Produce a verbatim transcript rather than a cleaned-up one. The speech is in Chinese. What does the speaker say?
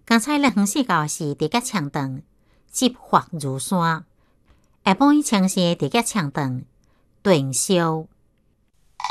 刚才日远时到是直甲枪长，急发如山；下晡伊枪是直甲枪长，断烧